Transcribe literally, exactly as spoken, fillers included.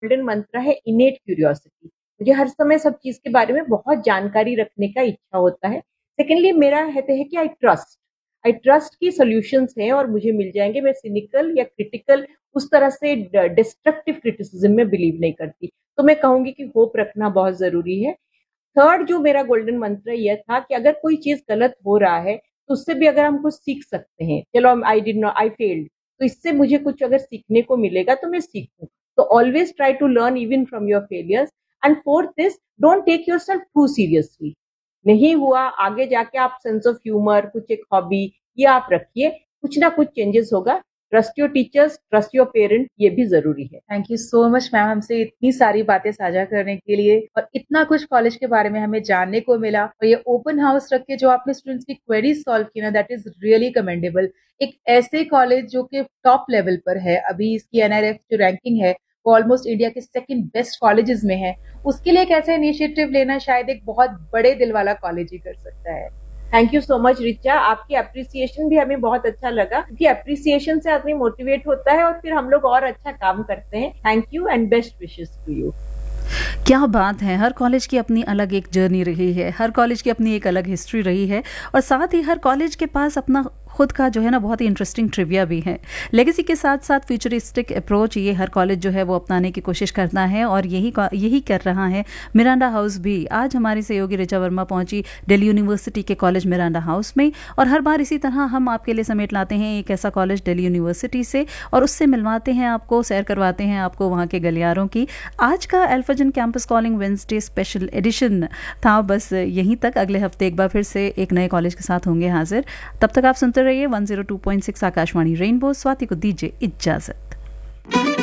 Golden मंत्र है इनेट curiosity. मुझे हर समय सब चीज के बारे में बहुत जानकारी रखने का इच्छा होता है। सेकेंडली मेरा कहते हैं कि आई ट्रस्ट आई ट्रस्ट की सोल्यूशंस हैं और मुझे मिल जाएंगे। मैं सिनिकल या क्रिटिकल उस तरह से डिस्ट्रक्टिव क्रिटिसिज्म में बिलीव नहीं करती। तो मैं कहूंगी कि होप रखना बहुत जरूरी है। थर्ड जो मेरा गोल्डन मंत्र यह था कि अगर कोई चीज गलत हो रहा है तो उससे भी अगर हम कुछ सीख सकते हैं, चलो I did not I failed, तो इससे मुझे कुछ अगर सीखने को मिलेगा तो मैं सीखूं। तो always try to learn even from your failures. And fourth is don't take your self to seriously. नहीं हुआ, आगे जाके आप सेंस ऑफ ह्यूमर, कुछ एक हॉबी ये आप रखिए, कुछ ना कुछ चेंजेस होगा। Trust your teachers, trust your parent, ये भी जरूरी है। Thank you so much ma'am, हमसे इतनी सारी बातें साझा करने के लिए और इतना कुछ कॉलेज के बारे में हमें जानने को मिला। और ये ओपन हाउस रख के जो आपने स्टूडेंट्स की क्वेरीज सॉल्व की ना, दैट इज रियली कमेंडेबल। एक ऐसे कॉलेज जो कि टॉप लेवल पर है, अभी इसकी एन आर एफ जो रैंकिंग है वो ऑलमोस्ट इंडिया के सेकंड बेस्ट कॉलेजेस में है, उसके लिए एक ऐसा इनिशिएटिव लेना शायद एक बहुत बड़े दिल वाला कॉलेज ही कर सकता है। Thank you so much Richa, आपकी अप्रिसिएशन भी हमें बहुत अच्छा लगा, क्योंकि अप्रिसिएशन से आदमी मोटिवेट होता है और फिर हम लोग और अच्छा काम करते हैं। Thank you and best wishes to you. क्या बात है, हर कॉलेज की अपनी अलग एक जर्नी रही है, हर कॉलेज की अपनी एक अलग हिस्ट्री रही है और साथ ही हर कॉलेज के पास अपना खुद का जो है ना बहुत ही इंटरेस्टिंग ट्रिविया भी है। लेगेसी के साथ साथ फ्यूचरिस्टिक अप्रोच ये हर कॉलेज जो है वो अपनाने की कोशिश करता है और यही यही कर रहा है मिरांडा हाउस भी। आज हमारी सहयोगी ऋचा वर्मा पहुंची दिल्ली यूनिवर्सिटी के कॉलेज मिरांडा हाउस में और हर बार इसी तरह हम आपके लिए समेट लाते हैं एक ऐसा कॉलेज दिल्ली यूनिवर्सिटी से और उससे मिलवाते हैं आपको, सैर करवाते हैं आपको वहाँ के गलियारों की। आज का अल्फाजन campus calling Wednesday special edition था बस यहीं तक। अगले हफ्ते एक बार फिर से एक नए कॉलेज के साथ होंगे हाजिर। तब तक आप सुनते रहिए one zero two point six Akashvani rainbow. Swati को दीजिए इजाजत।